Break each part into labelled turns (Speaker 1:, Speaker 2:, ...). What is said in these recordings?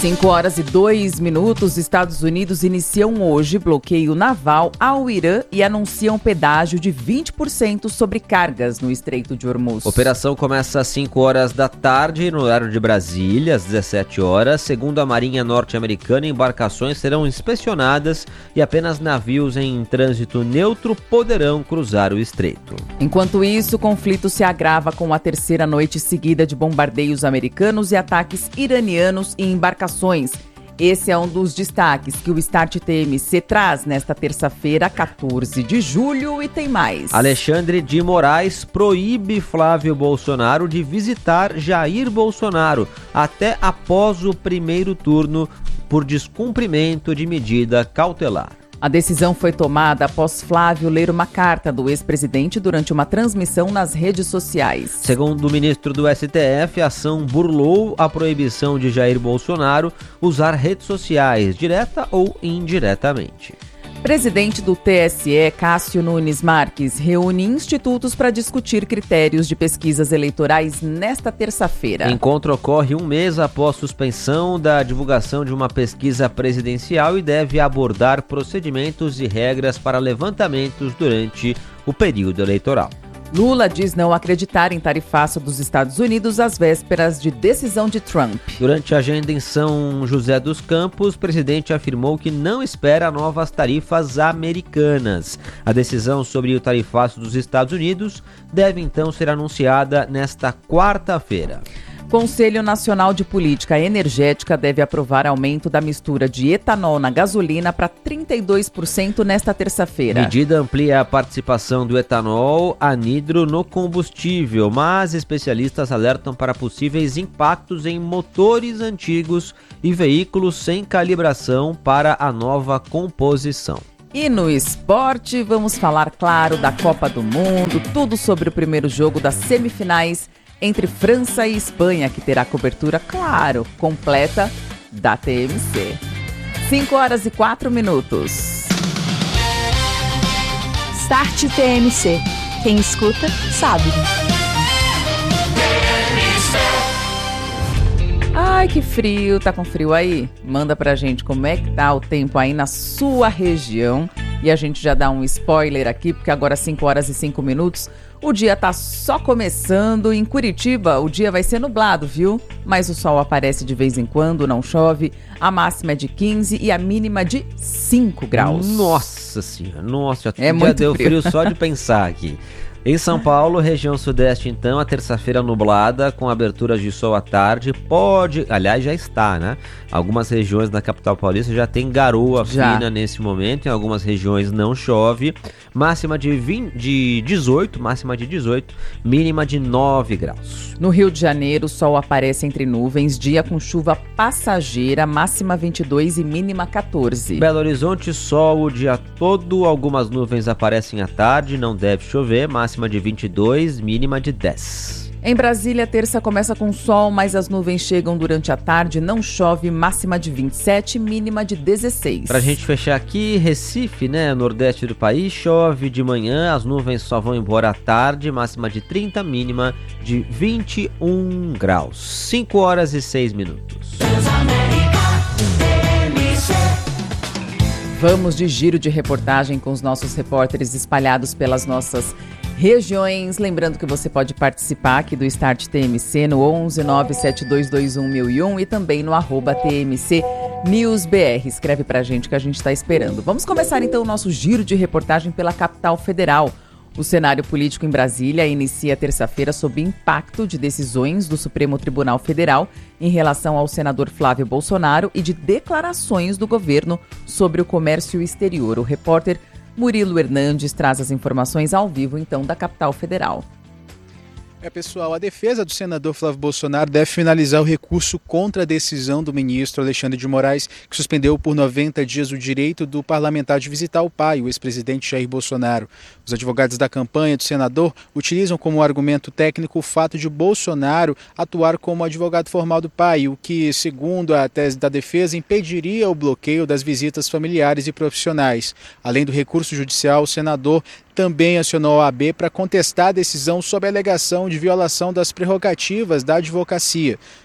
Speaker 1: 5h02, Estados Unidos iniciam hoje bloqueio naval ao Irã e anunciam pedágio de 20% sobre cargas no Estreito de Hormuz.
Speaker 2: A operação começa às 5h da tarde, no horário de Brasília, às 17h. Segundo a Marinha norte-americana, embarcações serão inspecionadas e apenas navios em trânsito neutro poderão cruzar o estreito.
Speaker 1: Enquanto isso, o conflito se agrava com a terceira noite seguida de bombardeios americanos e ataques iranianos em embarcações. Esse é um dos destaques que o Start TMC traz nesta terça-feira, 14 de julho, e tem mais.
Speaker 2: Alexandre de Moraes proíbe Flávio Bolsonaro de visitar Jair Bolsonaro até após o primeiro turno por descumprimento de medida cautelar.
Speaker 1: A decisão foi tomada após Flávio ler uma carta do ex-presidente durante uma transmissão nas redes sociais.
Speaker 2: Segundo o ministro do STF, a ação burlou a proibição de Jair Bolsonaro usar redes sociais, direta ou indiretamente.
Speaker 1: Presidente do TSE, Cássio Nunes Marques, reúne institutos para discutir critérios de pesquisas eleitorais nesta terça-feira.
Speaker 2: O encontro ocorre um mês após suspensão da divulgação de uma pesquisa presidencial e deve abordar procedimentos e regras para levantamentos durante o período eleitoral.
Speaker 1: Lula diz não acreditar em tarifaço dos Estados Unidos às vésperas de decisão de Trump.
Speaker 2: Durante a agenda em São José dos Campos, o presidente afirmou que não espera novas tarifas americanas. A decisão sobre o tarifaço dos Estados Unidos deve então ser anunciada nesta quarta-feira.
Speaker 1: Conselho Nacional de Política Energética deve aprovar aumento da mistura de etanol na gasolina para 32% nesta terça-feira.
Speaker 2: A medida amplia a participação do etanol anidro no combustível, mas especialistas alertam para possíveis impactos em motores antigos e veículos sem calibração para a nova composição.
Speaker 1: E no esporte, vamos falar, claro, da Copa do Mundo, tudo sobre o primeiro jogo das semifinais entre França e Espanha, que terá cobertura, claro, completa da TMC. 5h04.
Speaker 3: Start TMC. Quem escuta, sabe.
Speaker 1: Ai, que frio. Tá com frio aí? Manda pra gente como é que tá o tempo aí na sua região. E a gente já dá um spoiler aqui, porque agora 5h05. O dia tá só começando. Em Curitiba, o dia vai ser nublado, viu? Mas o sol aparece de vez em quando, não chove. A máxima é de 15 e a mínima de 5 graus.
Speaker 2: Nossa senhora, nossa,
Speaker 1: já
Speaker 2: muito deu frio só de pensar aqui. Em São Paulo, região sudeste, então, a terça-feira nublada, com aberturas de sol à tarde, aliás, já está, né? Algumas regiões da capital paulista já tem garoa fina nesse momento, em algumas regiões não chove, máxima de 18, mínima de 9 graus.
Speaker 1: No Rio de Janeiro, o sol aparece entre nuvens, dia com chuva passageira, máxima 22 e mínima 14.
Speaker 2: Belo Horizonte, sol o dia todo, algumas nuvens aparecem à tarde, não deve chover, máxima de 22, mínima de 10.
Speaker 1: Em Brasília, terça começa com sol, mas as nuvens chegam durante a tarde, não chove, máxima de 27, mínima de 16.
Speaker 2: Pra gente fechar aqui, Recife, né, nordeste do país, chove de manhã, as nuvens só vão embora à tarde, máxima de 30, mínima de 21 graus. 5h06.
Speaker 1: Vamos de giro de reportagem com os nossos repórteres espalhados pelas nossas regiões. Lembrando que você pode participar aqui do Start TMC no 11 97221 1001 e também no @TMC NewsBR. Escreve pra gente que a gente está esperando. Vamos começar então o nosso giro de reportagem pela capital federal. O cenário político em Brasília inicia terça-feira sob impacto de decisões do Supremo Tribunal Federal em relação ao senador Flávio Bolsonaro e de declarações do governo sobre o comércio exterior. O repórter Murilo Hernandes traz as informações ao vivo, então, da capital federal.
Speaker 4: Pessoal, a defesa do senador Flávio Bolsonaro deve finalizar o recurso contra a decisão do ministro Alexandre de Moraes, que suspendeu por 90 dias o direito do parlamentar de visitar o pai, o ex-presidente Jair Bolsonaro. Os advogados da campanha do senador utilizam como argumento técnico o fato de Bolsonaro atuar como advogado formal do pai, o que, segundo a tese da defesa, impediria o bloqueio das visitas familiares e profissionais. Além do recurso judicial, o senador também acionou a OAB para contestar a decisão sob a alegação de violação das prerrogativas da advocacia.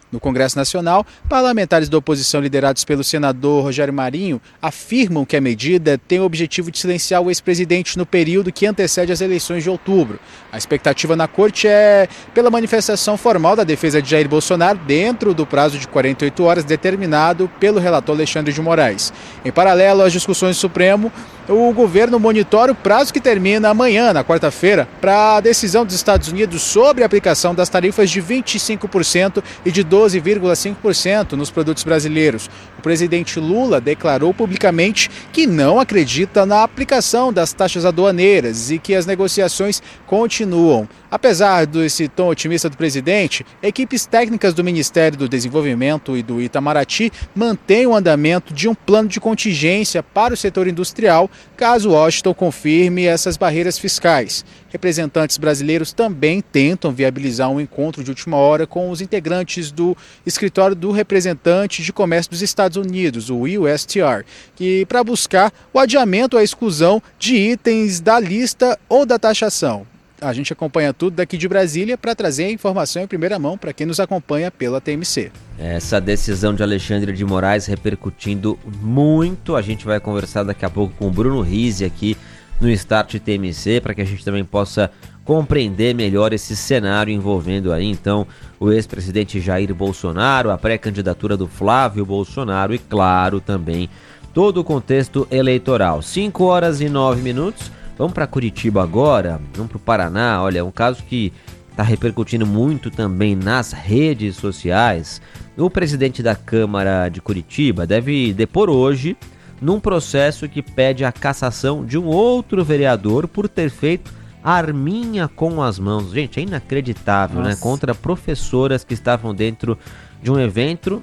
Speaker 4: No Congresso Nacional, parlamentares da oposição liderados pelo senador Rogério Marinho afirmam que a medida tem o objetivo de silenciar o ex-presidente no período que antecede as eleições de outubro. A expectativa na corte é pela manifestação formal da defesa de Jair Bolsonaro dentro do prazo de 48 horas determinado pelo relator Alexandre de Moraes. Em paralelo às discussões do Supremo, o governo monitora o prazo que termina amanhã, na quarta-feira, para a decisão dos Estados Unidos sobre a aplicação das tarifas de 25% e de 12,5% nos produtos brasileiros. O presidente Lula declarou publicamente que não acredita na aplicação das taxas aduaneiras e que as negociações continuam. Apesar desse tom otimista do presidente, equipes técnicas do Ministério do Desenvolvimento e do Itamaraty mantêm o andamento de um plano de contingência para o setor industrial, caso Washington confirme essas barreiras fiscais. Representantes brasileiros também tentam viabilizar um encontro de última hora com os integrantes do Escritório do Representante de Comércio dos Estados Unidos, o USTR, para buscar o adiamento ou a exclusão de itens da lista ou da taxação. A gente acompanha tudo daqui de Brasília para trazer a informação em primeira mão para quem nos acompanha pela TMC.
Speaker 2: Essa decisão de Alexandre de Moraes repercutindo muito. A gente vai conversar daqui a pouco com o Bruno Rizzi aqui no Start TMC para que a gente também possa compreender melhor esse cenário envolvendo aí então o ex-presidente Jair Bolsonaro, a pré-candidatura do Flávio Bolsonaro e, claro, também todo o contexto eleitoral. 5h09. Vamos para Curitiba agora, vamos para o Paraná. Olha, um caso que está repercutindo muito também nas redes sociais. O presidente da Câmara de Curitiba deve depor hoje num processo que pede a cassação de um outro vereador por ter feito arminha com as mãos. Gente, é inacreditável, né? Contra professoras que estavam dentro de um evento,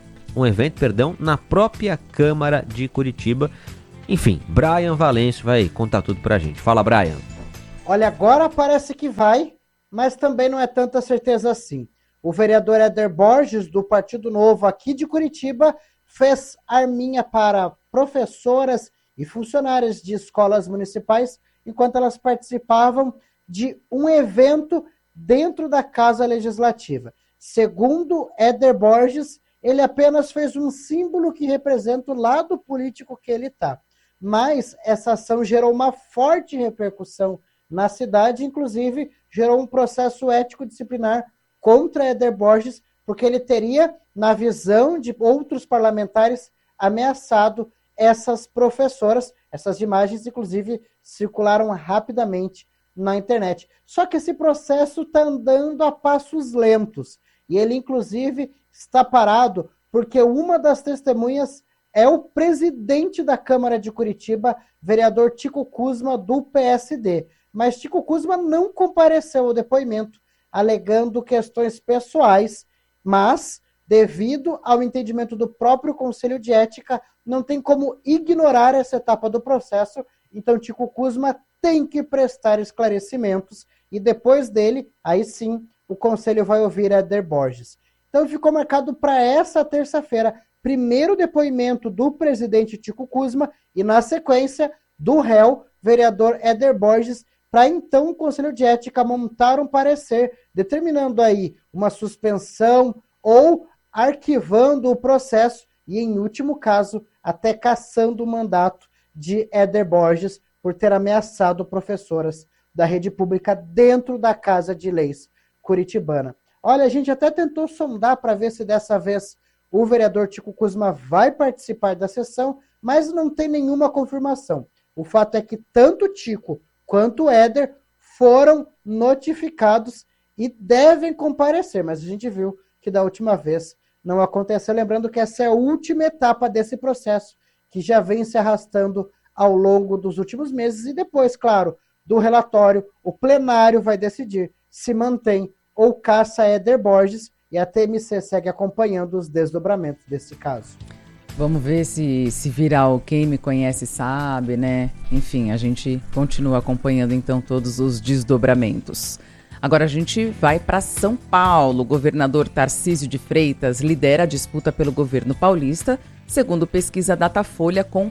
Speaker 2: na própria Câmara de Curitiba. Enfim, Brian Valêncio vai contar tudo pra gente. Fala, Brian.
Speaker 5: Olha, agora parece que vai, mas também não é tanta certeza assim. O vereador Éder Borges, do Partido Novo aqui de Curitiba, fez arminha para professoras e funcionárias de escolas municipais enquanto elas participavam de um evento dentro da Casa Legislativa. Segundo Éder Borges, ele apenas fez um símbolo que representa o lado político que ele está. Mas essa ação gerou uma forte repercussão na cidade, inclusive gerou um processo ético-disciplinar contra Éder Borges, porque ele teria, na visão de outros parlamentares, ameaçado essas professoras. Essas imagens, inclusive, circularam rapidamente na internet. Só que esse processo está andando a passos lentos. E ele, inclusive, está parado porque uma das testemunhas é o presidente da Câmara de Curitiba, vereador Tico Kuzma, do PSD. Mas Tico Kuzma não compareceu ao depoimento, alegando questões pessoais, mas, devido ao entendimento do próprio Conselho de Ética, não tem como ignorar essa etapa do processo. Então, Tico Kuzma tem que prestar esclarecimentos e depois dele, aí sim, o Conselho vai ouvir Éder Borges. Então, ficou marcado para essa terça-feira, primeiro depoimento do presidente Tico Kuzma e, na sequência, do réu, vereador Éder Borges, para então o Conselho de Ética montar um parecer determinando aí uma suspensão ou arquivando o processo e, em último caso, até cassando o mandato de Éder Borges por ter ameaçado professoras da rede pública dentro da Casa de Leis curitibana. Olha, a gente até tentou sondar para ver se dessa vez o vereador Tico Kuzma vai participar da sessão, mas não tem nenhuma confirmação. O fato é que tanto Tico quanto Éder foram notificados e devem comparecer, mas a gente viu que da última vez não aconteceu. Lembrando que essa é a última etapa desse processo, que já vem se arrastando ao longo dos últimos meses, e depois, claro, do relatório, o plenário vai decidir se mantém ou caça Éder Borges, e a TMC segue acompanhando os desdobramentos desse caso.
Speaker 1: Vamos ver se viral. Quem me conhece sabe, né? Enfim, a gente continua acompanhando então todos os desdobramentos. Agora a gente vai para São Paulo. O governador Tarcísio de Freitas lidera a disputa pelo governo paulista, segundo pesquisa Datafolha, com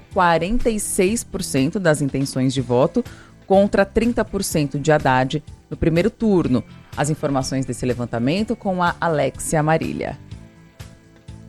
Speaker 1: 46% das intenções de voto contra 30% de Haddad no primeiro turno. As informações desse levantamento com a Alexia Marília.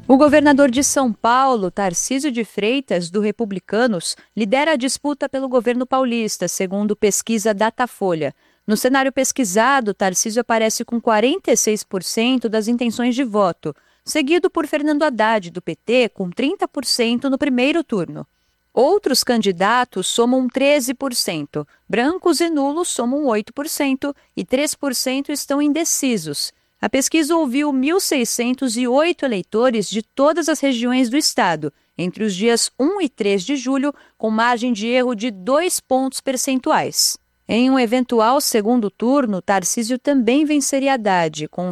Speaker 6: O governador de São Paulo, Tarcísio de Freitas, do Republicanos, lidera a disputa pelo governo paulista, segundo pesquisa Datafolha. No cenário pesquisado, Tarcísio aparece com 46% das intenções de voto, seguido por Fernando Haddad, do PT, com 30% no primeiro turno. Outros candidatos somam 13%, brancos e nulos somam 8% e 3% estão indecisos. A pesquisa ouviu 1.608 eleitores de todas as regiões do estado, entre os dias 1 e 3 de julho, com margem de erro de 2 pontos percentuais. Em um eventual segundo turno, Tarcísio também venceria Haddad, com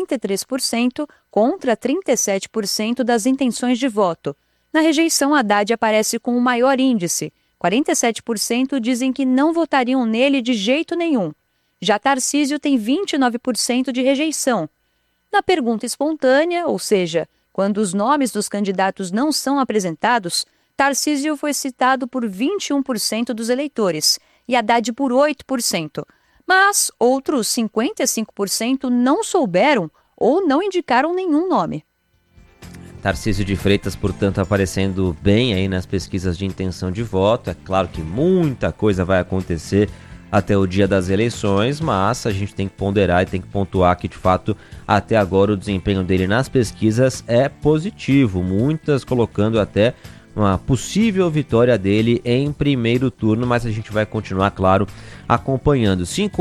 Speaker 6: 53% contra 37% das intenções de voto. Na rejeição, Haddad aparece com o maior índice. 47% dizem que não votariam nele de jeito nenhum. Já Tarcísio tem 29% de rejeição. Na pergunta espontânea, ou seja, quando os nomes dos candidatos não são apresentados, Tarcísio foi citado por 21% dos eleitores e Haddad por 8%. Mas outros 55% não souberam ou não indicaram nenhum nome.
Speaker 2: Tarcísio de Freitas, portanto, aparecendo bem aí nas pesquisas de intenção de voto. É claro que muita coisa vai acontecer até o dia das eleições, mas a gente tem que ponderar e tem que pontuar que, de fato, até agora o desempenho dele nas pesquisas é positivo, muitas colocando até uma possível vitória dele em primeiro turno, mas a gente vai continuar, claro, acompanhando.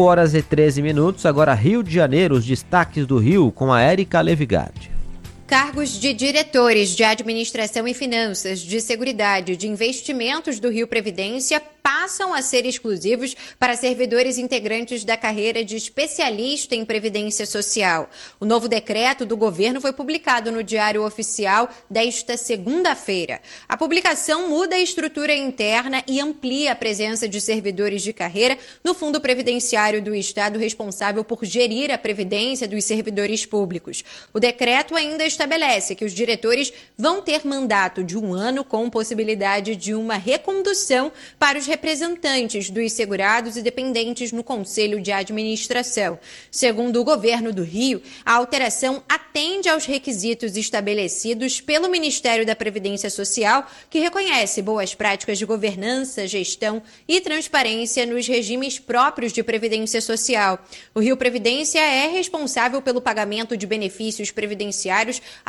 Speaker 2: 5h13, agora Rio de Janeiro, os destaques do Rio com a Érica Levigardi.
Speaker 7: Cargos de diretores de administração e finanças, de seguridade e de investimentos do Rio Previdência passam a ser exclusivos para servidores integrantes da carreira de especialista em previdência social. O novo decreto do governo foi publicado no Diário Oficial desta segunda-feira. A publicação muda a estrutura interna e amplia a presença de servidores de carreira no Fundo Previdenciário do Estado, responsável por gerir a previdência dos servidores públicos. O decreto ainda estabelece que os diretores vão ter mandato de 1 ano com possibilidade de uma recondução para os representantes dos segurados e dependentes no Conselho de Administração. Segundo o governo do Rio, a alteração atende aos requisitos estabelecidos pelo Ministério da Previdência Social, que reconhece boas práticas de governança, gestão e transparência nos regimes próprios de previdência social. O Rio Previdência é responsável pelo pagamento de benefícios previdenciários a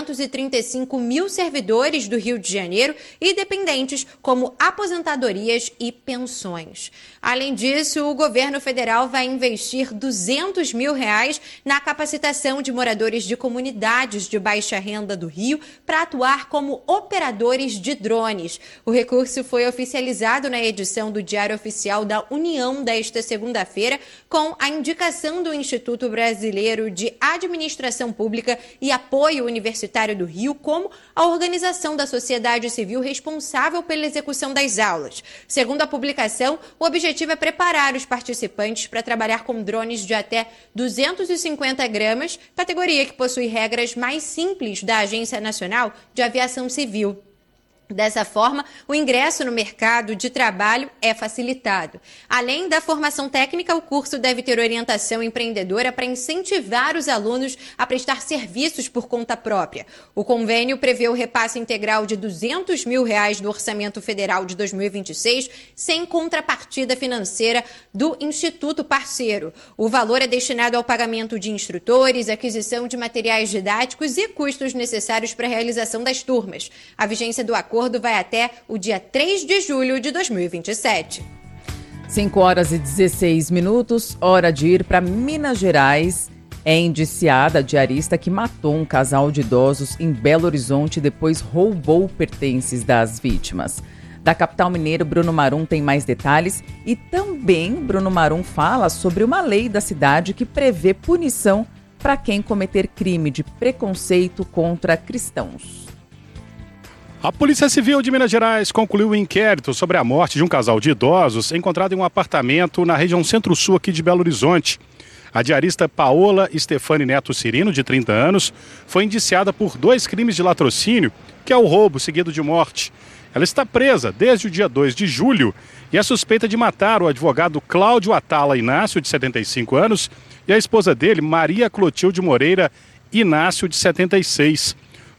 Speaker 7: 235 mil servidores do Rio de Janeiro e dependentes, como aposentadorias e pensões. Além disso, o governo federal vai investir R$200 mil na capacitação de moradores de comunidades de baixa renda do Rio para atuar como operadores de drones. O recurso foi oficializado na edição do Diário Oficial da União desta segunda-feira, com a indicação do Instituto Brasileiro de Administração Pública e Apoio Universitário do Rio como a organização da sociedade civil responsável pela execução das aulas. Segundo a publicação, o objetivo é preparar os participantes para trabalhar com drones de até 250 gramas, categoria que possui regras mais simples da Agência Nacional de Aviação Civil. Dessa forma, o ingresso no mercado de trabalho é facilitado. Além da formação técnica, o curso deve ter orientação empreendedora para incentivar os alunos a prestar serviços por conta própria. O convênio prevê o repasse integral de R$200 mil do Orçamento Federal de 2026, sem contrapartida financeira do Instituto Parceiro. O valor é destinado ao pagamento de instrutores, aquisição de materiais didáticos e custos necessários para a realização das turmas. A vigência do acordo vai até o dia 3 de julho de 2027.
Speaker 1: 5h16, hora de ir para Minas Gerais. É indiciada a diarista que matou um casal de idosos em Belo Horizonte e depois roubou pertences das vítimas. Da capital mineira, Bruno Marum tem mais detalhes e também Bruno Marum fala sobre uma lei da cidade que prevê punição para quem cometer crime de preconceito contra cristãos.
Speaker 8: A Polícia Civil de Minas Gerais concluiu o inquérito sobre a morte de um casal de idosos encontrado em um apartamento na região centro-sul aqui de Belo Horizonte. A diarista Paola Stefani Neto Cirino, de 30 anos, foi indiciada por 2 crimes de latrocínio, que é o roubo seguido de morte. Ela está presa desde o dia 2 de julho e é suspeita de matar o advogado Cláudio Atala Inácio, de 75 anos, e a esposa dele, Maria Clotilde Moreira Inácio, de 76.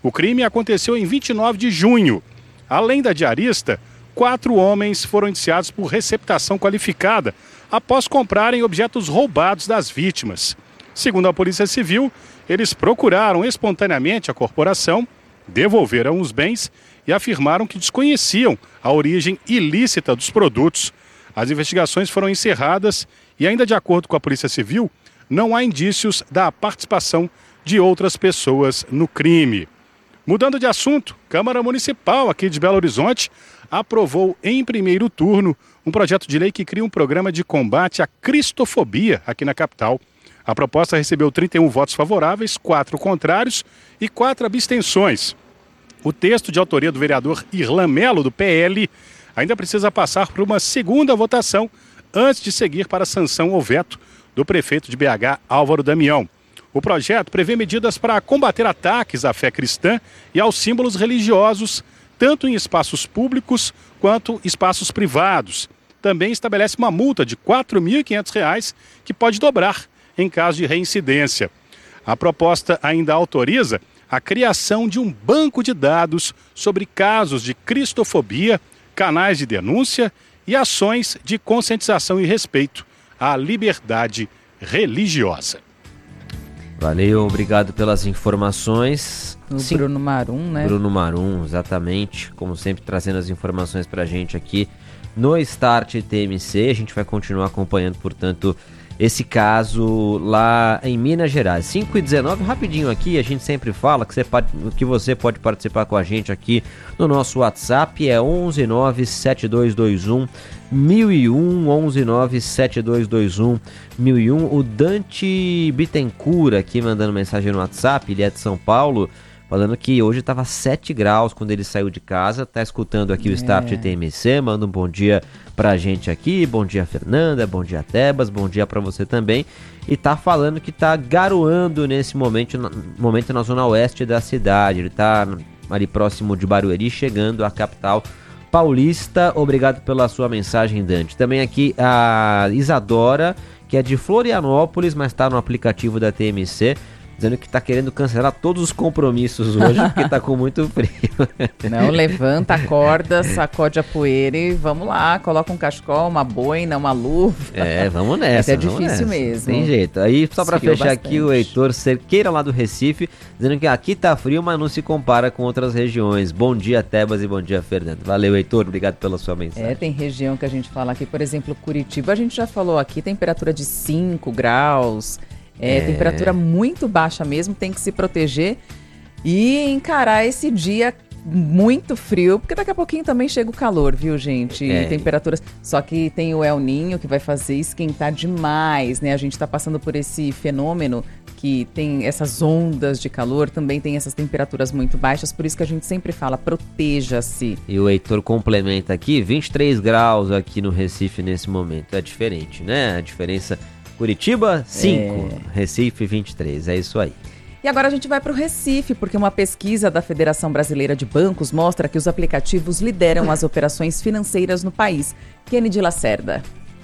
Speaker 8: O crime aconteceu em 29 de junho. Além da diarista, 4 homens foram indiciados por receptação qualificada após comprarem objetos roubados das vítimas. Segundo a Polícia Civil, eles procuraram espontaneamente a corporação, devolveram os bens e afirmaram que desconheciam a origem ilícita dos produtos. As investigações foram encerradas e, ainda de acordo com a Polícia Civil, não há indícios da participação de outras pessoas no crime. Mudando de assunto, Câmara Municipal aqui de Belo Horizonte aprovou em primeiro turno um projeto de lei que cria um programa de combate à cristofobia aqui na capital. A proposta recebeu 31 votos favoráveis, 4 contrários e 4 abstenções. O texto, de autoria do vereador Irlan Melo, do PL, ainda precisa passar por uma segunda votação antes de seguir para a sanção ou veto do prefeito de BH, Álvaro Damião. O projeto prevê medidas para combater ataques à fé cristã e aos símbolos religiosos, tanto em espaços públicos quanto espaços privados. Também estabelece uma multa de R$ 4.500, que pode dobrar em caso de reincidência. A proposta ainda autoriza a criação de um banco de dados sobre casos de cristofobia, canais de denúncia e ações de conscientização e respeito à liberdade religiosa.
Speaker 2: Valeu, obrigado pelas informações.
Speaker 1: Bruno Marum, né?
Speaker 2: Bruno Marum, exatamente. Como sempre, trazendo as informações pra gente aqui no Start TMC. A gente vai continuar acompanhando, portanto, esse caso lá em Minas Gerais. 5h19, rapidinho aqui, a gente sempre fala que você pode participar com a gente aqui no nosso WhatsApp, é 1197221 1001, 1197221 o Dante Bittencourt aqui mandando mensagem no WhatsApp, ele é de São Paulo, falando que hoje estava 7 graus quando ele saiu de casa, tá escutando aqui o Start TMC, manda um bom dia pra gente aqui, bom dia Fernanda, bom dia Tebas, bom dia pra você também, e tá falando que tá garoando nesse momento na zona oeste da cidade, ele tá ali próximo de Barueri, chegando à capital paulista. Obrigado pela sua mensagem, Dante. Também aqui a Isadora, que é de Florianópolis, mas está no aplicativo da TMC, dizendo que está querendo cancelar todos os compromissos hoje, porque está com muito frio.
Speaker 1: Não, levanta, acorda, sacode a poeira e vamos lá, coloca um cachecol, uma boina, uma luva.
Speaker 2: É, vamos nessa.
Speaker 1: É difícil mesmo.
Speaker 2: Tem jeito. Aí, só para fechar
Speaker 1: bastante.
Speaker 2: aqui, o Heitor Cerqueira, lá do Recife, dizendo que aqui tá frio, mas não se compara com outras regiões. Bom dia, Tebas, e bom dia, Fernando. Valeu, Heitor, obrigado pela sua mensagem.
Speaker 1: Tem região que a gente fala aqui, por exemplo, Curitiba, a gente já falou aqui, temperatura de 5 graus... temperatura muito baixa mesmo, tem que se proteger e encarar esse dia muito frio, porque daqui a pouquinho também chega o calor, viu, gente? E temperaturas, só que tem o El Niño que vai fazer esquentar demais, né? A gente tá passando por esse fenômeno que tem essas ondas de calor, também tem essas temperaturas muito baixas, por isso que a gente sempre fala, proteja-se.
Speaker 2: E o Heitor complementa aqui, 23 graus aqui no Recife nesse momento, é diferente, né? A diferença... Curitiba, 5. Recife, 23. É isso aí.
Speaker 1: E agora a gente vai para o Recife, porque uma pesquisa da Federação Brasileira de Bancos mostra que os aplicativos lideram as operações financeiras no país. Kennedy Lacerda.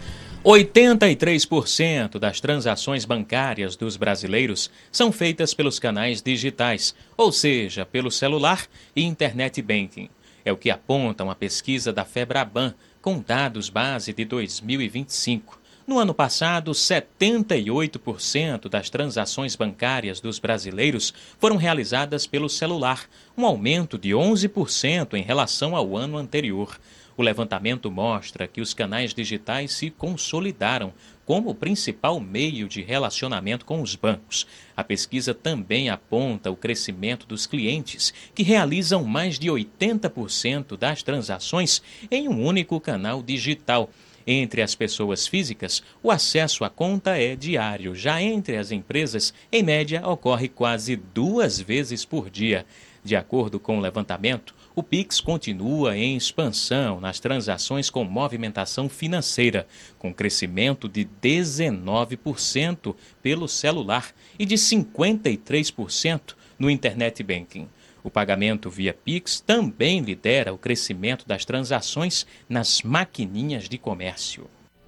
Speaker 9: 83% das transações bancárias dos brasileiros são feitas pelos canais digitais, ou seja, pelo celular e internet banking. É o que aponta uma pesquisa da Febraban com dados base de 2025. No ano passado, 78% das transações bancárias dos brasileiros foram realizadas pelo celular, um aumento de 11% em relação ao ano anterior. O levantamento mostra que os canais digitais se consolidaram como o principal meio de relacionamento com os bancos. A pesquisa também aponta o crescimento dos clientes, que realizam mais de 80% das transações em um único canal digital. Entre as pessoas físicas, o acesso à conta é diário. Já entre as empresas, em média, ocorre quase 2 vezes por dia. De acordo com o levantamento, o Pix continua em expansão nas transações com movimentação financeira, com crescimento de 19% pelo celular e de 53% no internet banking. O pagamento via Pix também lidera o crescimento das transações nas maquininhas de comércio.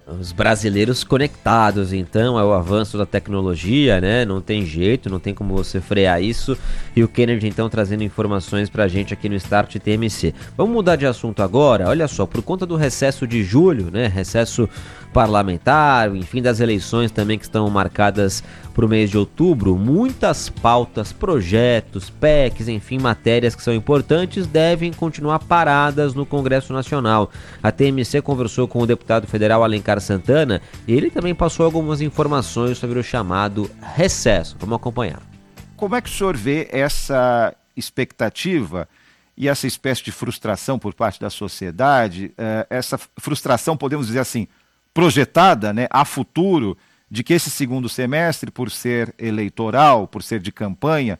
Speaker 2: Os brasileiros conectados, então, é o avanço da tecnologia, né? Não tem jeito, não tem como você frear isso. E o Kennedy, então, trazendo informações pra gente aqui no Start TMC. Vamos mudar de assunto agora. Olha só, por conta do recesso de julho, né? Recesso parlamentar, enfim, das eleições também que estão marcadas para o mês de outubro, muitas pautas, projetos, PECs, enfim, matérias que são importantes devem continuar paradas no Congresso Nacional. A TMC conversou com o deputado federal Alencar Santana e ele também passou algumas informações sobre o chamado recesso. Vamos acompanhar.
Speaker 10: Como é que o senhor vê essa expectativa e essa espécie de frustração por parte da sociedade, essa frustração, podemos dizer assim, projetada, né, a futuro, de que esse segundo semestre, por ser eleitoral, por ser de campanha,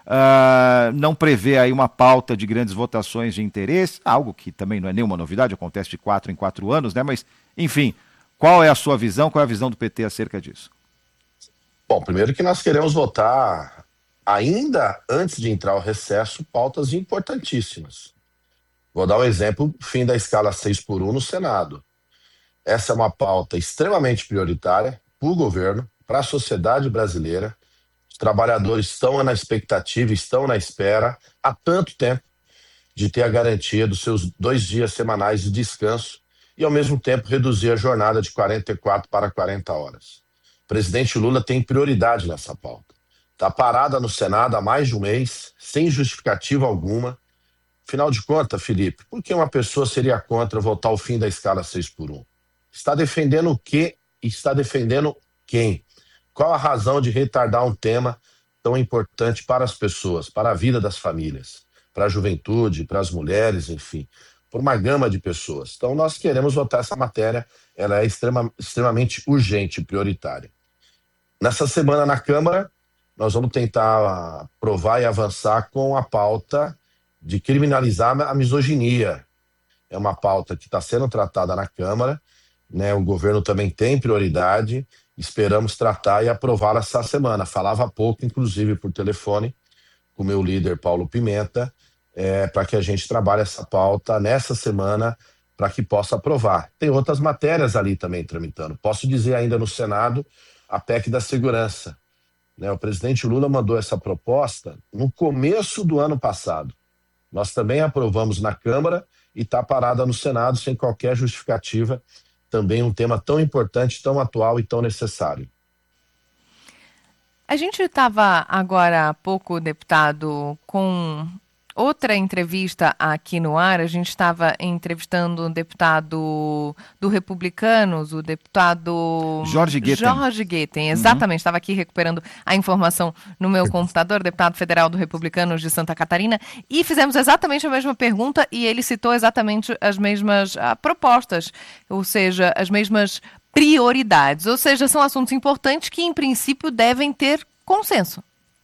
Speaker 10: não prevê aí uma pauta de grandes votações de interesse, algo que também não é nenhuma novidade, acontece de 4 em 4 anos, né? Mas, enfim, qual é a sua visão, qual é a visão do PT acerca disso?
Speaker 11: Bom, primeiro que nós queremos votar, ainda antes de entrar o recesso, pautas importantíssimas. Vou dar um exemplo, fim da escala 6x1 no Senado. Essa é uma pauta extremamente prioritária para o governo, para a sociedade brasileira. Os trabalhadores estão na expectativa, estão na espera há tanto tempo de ter a garantia dos seus 2 dias semanais de descanso e, ao mesmo tempo, reduzir a jornada de 44 para 40 horas. O presidente Lula tem prioridade nessa pauta. Está parada no Senado há mais de um mês, sem justificativa alguma. Afinal de contas, Felipe, por que uma pessoa seria contra votar o fim da escala 6x1? Está defendendo o quê e está defendendo quem? Qual a razão de retardar um tema tão importante para as pessoas, para a vida das famílias, para a juventude, para as mulheres, enfim, por uma gama de pessoas? Então nós queremos votar essa matéria, ela é extremamente urgente e prioritária. Nessa semana na Câmara, nós vamos tentar aprovar e avançar com a pauta de criminalizar a misoginia. É uma pauta que está sendo tratada na Câmara, né? O governo também tem prioridade, esperamos tratar e aprová-la essa semana. Falava há pouco, inclusive por telefone, com o meu líder Paulo Pimenta, para que a gente trabalhe essa pauta nessa semana para que possa aprovar. Tem outras matérias ali também tramitando. Posso dizer ainda no Senado, a PEC da segurança. Né? O presidente Lula mandou essa proposta no começo do ano passado. Nós também aprovamos na Câmara e está parada no Senado sem qualquer justificativa. Também um tema tão importante, tão atual e tão necessário.
Speaker 12: A gente estava agora há pouco, deputado, com outra entrevista aqui no ar. A gente estava entrevistando um deputado do Republicanos, o deputado
Speaker 10: Jorge
Speaker 12: Guetem, exatamente. Estava aqui recuperando a informação no meu computador, deputado federal do Republicanos de Santa Catarina, e fizemos exatamente a mesma pergunta e ele citou exatamente as mesmas propostas, ou seja, as mesmas prioridades. Ou seja, são assuntos importantes que, em princípio, devem ter consenso.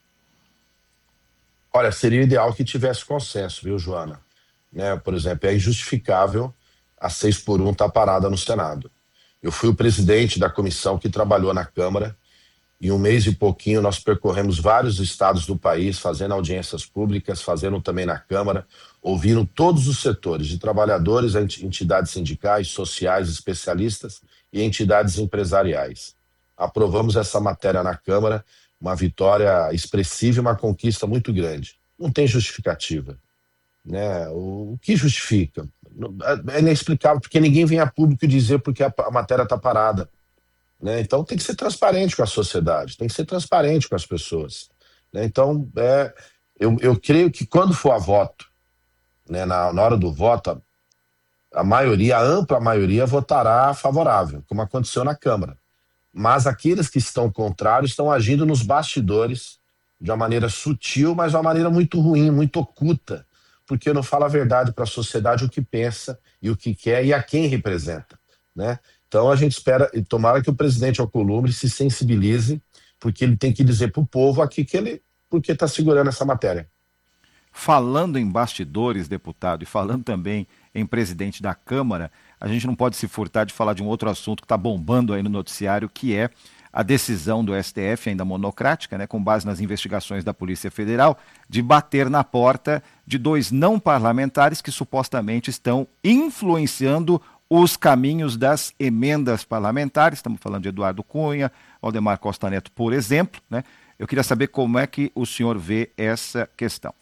Speaker 11: Olha, seria ideal que tivesse consenso, viu, Joana? Né, por exemplo, é injustificável a 6x1 estar parada no Senado. Eu fui o presidente da comissão que trabalhou na Câmara. Em um mês e pouquinho nós percorremos vários estados do país, fazendo audiências públicas, fazendo também na Câmara, ouvindo todos os setores, de trabalhadores, entidades sindicais, sociais, especialistas e entidades empresariais. Aprovamos essa matéria na Câmara, uma vitória expressiva e uma conquista muito grande. Não tem justificativa. Né? O que justifica? É inexplicável, porque ninguém vem a público dizer porque a matéria está parada. Né? Então tem que ser transparente com a sociedade, tem que ser transparente com as pessoas. Né? Então, eu creio que quando for a voto, né, na hora do voto, a ampla maioria votará favorável, como aconteceu na Câmara. Mas aqueles que estão contrários estão agindo nos bastidores de uma maneira sutil, mas de uma maneira muito ruim, muito oculta, porque não fala a verdade para a sociedade, o que pensa e o que quer e a quem representa. Né? Então a gente espera, e tomara que o presidente Alcolumbre se sensibilize, porque ele tem que dizer para o povo aqui porque está segurando essa matéria.
Speaker 10: Falando em bastidores, deputado, e falando também em presidente da Câmara, a gente não pode se furtar de falar de um outro assunto que está bombando aí no noticiário, que é a decisão do STF, ainda monocrática, né, com base nas investigações da Polícia Federal, de bater na porta de 2 não parlamentares que supostamente estão influenciando os caminhos das emendas parlamentares. Estamos falando de Eduardo Cunha, Valdemar Costa Neto, por exemplo, né? Eu queria saber como é que o senhor vê essa questão.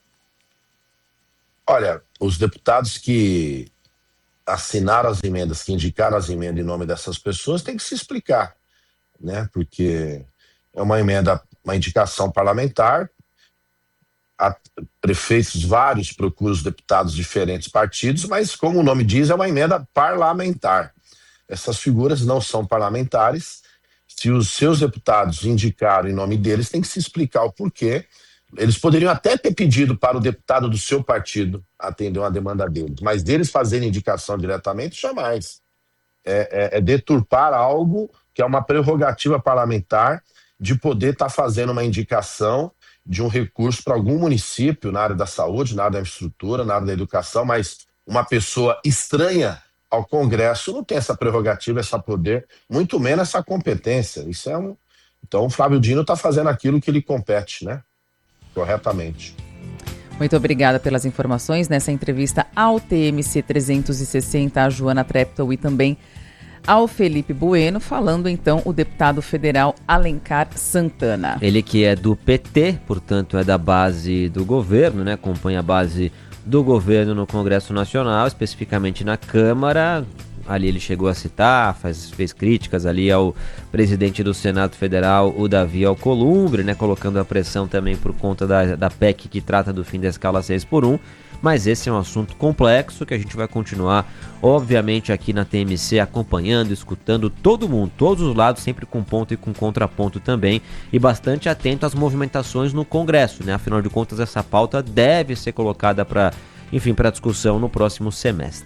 Speaker 11: Olha, os deputados que assinaram as emendas, que indicaram as emendas em nome dessas pessoas, têm que se explicar, né? Porque é uma emenda, uma indicação parlamentar. Prefeitos vários procuram os deputados de diferentes partidos, mas como o nome diz, é uma emenda parlamentar. Essas figuras não são parlamentares. Se os seus deputados indicaram em nome deles, tem que se explicar o porquê. Eles poderiam até ter pedido para o deputado do seu partido atender uma demanda deles, mas deles fazerem indicação diretamente, jamais. É deturpar algo que é uma prerrogativa parlamentar de poder estar fazendo uma indicação de um recurso para algum município na área da saúde, na área da infraestrutura, na área da educação, mas uma pessoa estranha ao Congresso não tem essa prerrogativa, esse poder, muito menos essa competência. Então o Flávio Dino está fazendo aquilo que lhe compete, né? Corretamente.
Speaker 1: Muito obrigada pelas informações nessa entrevista ao TMC 360, a Joana Treptow e também ao Felipe Bueno, falando então o deputado federal Alencar Santana.
Speaker 2: Ele que é do PT, portanto é da base do governo, né? Acompanha a base do governo no Congresso Nacional, especificamente na Câmara. Ali ele chegou a citar, fez críticas ali ao presidente do Senado Federal, o Davi Alcolumbre, né? Colocando a pressão também por conta da PEC que trata do fim da escala 6x1. Mas esse é um assunto complexo que a gente vai continuar, obviamente, aqui na TMC, acompanhando, escutando todo mundo, todos os lados, sempre com ponto e com contraponto também, e bastante atento às movimentações no Congresso, né? Afinal de contas, essa pauta deve ser colocada para discussão no próximo semestre.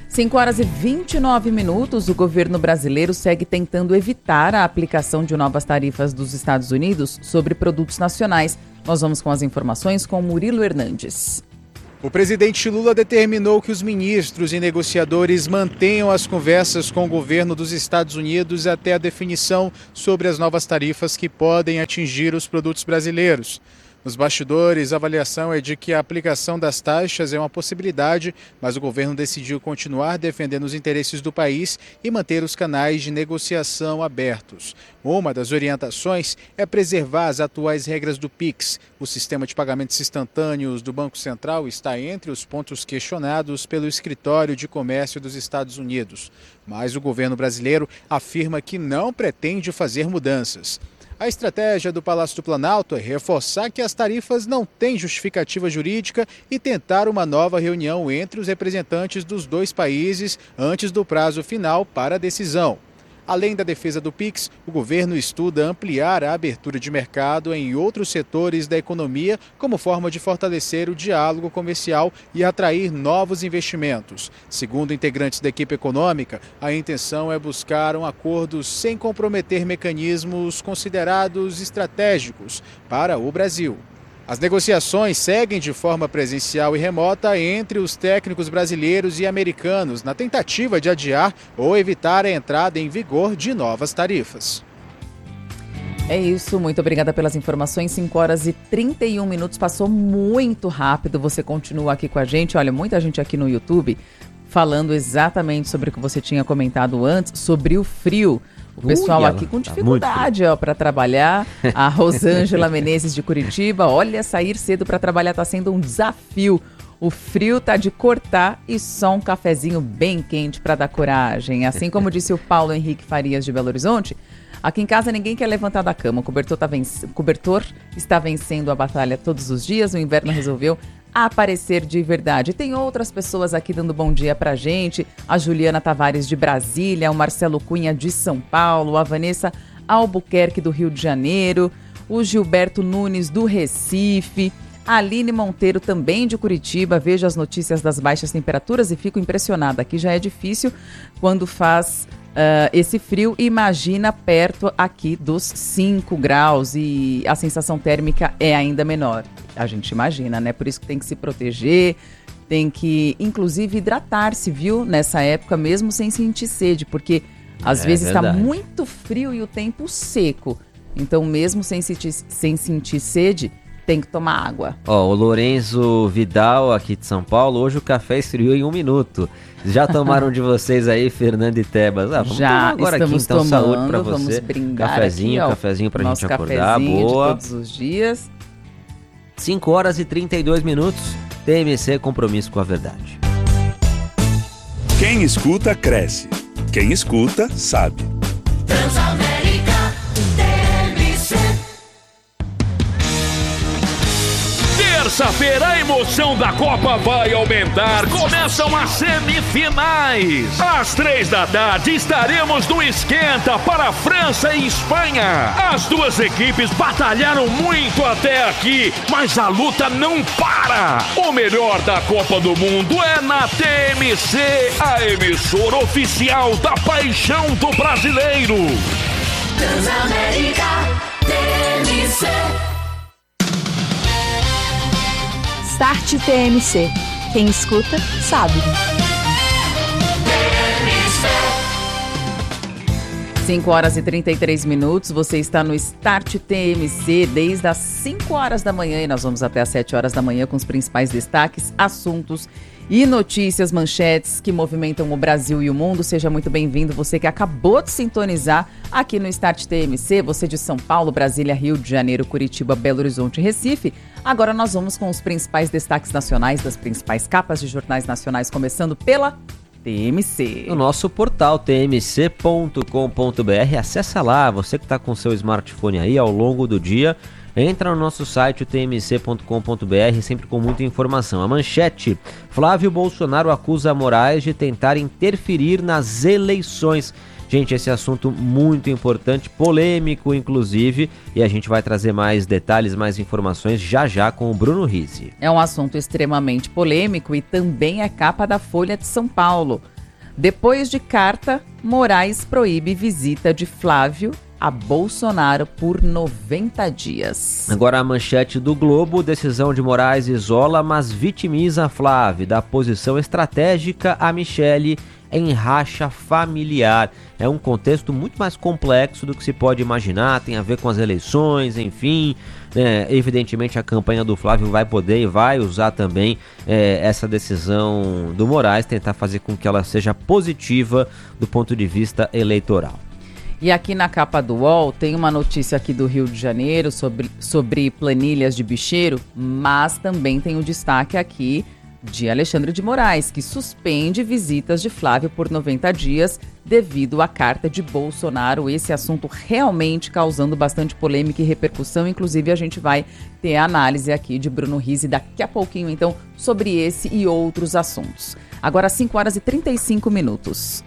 Speaker 1: 5h29, o governo brasileiro segue tentando evitar a aplicação de novas tarifas dos Estados Unidos sobre produtos nacionais. Nós vamos com as informações com Murilo Hernandes.
Speaker 4: O presidente Lula determinou que os ministros e negociadores mantenham as conversas com o governo dos Estados Unidos até a definição sobre as novas tarifas que podem atingir os produtos brasileiros. Nos bastidores, a avaliação é de que a aplicação das taxas é uma possibilidade, mas o governo decidiu continuar defendendo os interesses do país e manter os canais de negociação abertos. Uma das orientações é preservar as atuais regras do PIX. O sistema de pagamentos instantâneos do Banco Central está entre os pontos questionados pelo Escritório de Comércio dos Estados Unidos. Mas o governo brasileiro afirma que não pretende fazer mudanças. A estratégia do Palácio do Planalto é reforçar que as tarifas não têm justificativa jurídica e tentar uma nova reunião entre os representantes dos dois países antes do prazo final para a decisão. Além da defesa do PIX, o governo estuda ampliar a abertura de mercado em outros setores da economia como forma de fortalecer o diálogo comercial e atrair novos investimentos. Segundo integrantes da equipe econômica, a intenção é buscar um acordo sem comprometer mecanismos considerados estratégicos para o Brasil. As negociações seguem de forma presencial e remota entre os técnicos brasileiros e americanos na tentativa de adiar ou evitar a entrada em vigor de novas tarifas.
Speaker 1: É isso, muito obrigada pelas informações. 5h31, passou muito rápido. Você continua aqui com a gente. Olha, muita gente aqui no YouTube falando exatamente sobre o que você tinha comentado antes, sobre o frio. O pessoal aqui com dificuldade para trabalhar. A Rosângela Menezes de Curitiba, olha, sair cedo para trabalhar está sendo um desafio. O frio tá de cortar e só um cafezinho bem quente para dar coragem. Assim como disse o Paulo Henrique Farias de Belo Horizonte, aqui em casa ninguém quer levantar da cama. O cobertor está vencendo a batalha todos os dias. O inverno resolveu aparecer de verdade. Tem outras pessoas aqui dando bom dia pra gente. A Juliana Tavares de Brasília, o Marcelo Cunha de São Paulo, a Vanessa Albuquerque do Rio de Janeiro, o Gilberto Nunes do Recife, a Aline Monteiro também de Curitiba. Vejo as notícias das baixas temperaturas e fico impressionada. Aqui já é difícil quando faz esse frio, imagina perto aqui dos 5 graus e a sensação térmica é ainda menor. A gente imagina, né? Por isso que tem que se proteger, tem que, inclusive, hidratar-se, viu? Nessa época, mesmo sem sentir sede, porque às vezes está muito frio e o tempo seco. Então, mesmo sem sentir sede, tem que tomar água.
Speaker 2: Ó, o Lorenzo Vidal, aqui de São Paulo, hoje o café esfriou em 1 minuto. Já tomaram de vocês aí, Fernando e Tebas? Vamos tomar agora aqui, então, tomando, saúde pra você.
Speaker 1: Vamos brindar
Speaker 2: cafezinho,
Speaker 1: aqui,
Speaker 2: cafezinho pra gente acordar, boa.
Speaker 1: De todos os dias.
Speaker 2: 5h32, TMC, compromisso com a verdade.
Speaker 13: Quem escuta, cresce. Quem escuta, sabe.
Speaker 14: Transamérica TMC. Terça-feira a emoção da Copa vai aumentar. Começam as semifinais. Às 15h estaremos no esquenta para França e Espanha. As duas equipes batalharam muito até aqui, mas a luta não para. O melhor da Copa do Mundo é na TMC, a emissora oficial da paixão do brasileiro.
Speaker 3: Transamérica TMC. Start TMC. Quem escuta, sabe.
Speaker 1: 5h33, você está no Start TMC desde as 5h da manhã e nós vamos até as 7h da manhã com os principais destaques, assuntos e notícias, manchetes que movimentam o Brasil e o mundo. Seja muito bem-vindo, você que acabou de sintonizar aqui no Start TMC, você de São Paulo, Brasília, Rio de Janeiro, Curitiba, Belo Horizonte e Recife. Agora nós vamos com os principais destaques nacionais das principais capas de jornais nacionais, começando pela TMC.
Speaker 2: O nosso portal tmc.com.br, acessa lá, você que está com seu smartphone aí ao longo do dia, entra no nosso site, tmc.com.br, sempre com muita informação. A manchete: Flávio Bolsonaro acusa Moraes de tentar interferir nas eleições. Gente, esse assunto muito importante, polêmico inclusive, e a gente vai trazer mais detalhes, mais informações já com o Bruno Rizzi.
Speaker 1: É um assunto extremamente polêmico e também é capa da Folha de São Paulo. Depois de carta, Moraes proíbe visita de Flávio a Bolsonaro por 90 dias.
Speaker 2: Agora a manchete do Globo: decisão de Moraes isola, mas vitimiza Flávio, dá posição estratégica a Michele em racha familiar. É um contexto muito mais complexo do que se pode imaginar, tem a ver com as eleições, enfim, evidentemente a campanha do Flávio vai poder e vai usar também essa decisão do Moraes, tentar fazer com que ela seja positiva do ponto de vista eleitoral.
Speaker 1: E aqui na capa do UOL tem uma notícia aqui do Rio de Janeiro sobre planilhas de bicheiro, mas também tem um destaque aqui de Alexandre de Moraes, que suspende visitas de Flávio por 90 dias devido à carta de Bolsonaro. Esse assunto realmente causando bastante polêmica e repercussão. Inclusive, a gente vai ter a análise aqui de Bruno Rizzi daqui a pouquinho, então, sobre esse e outros assuntos. Agora, 5h35.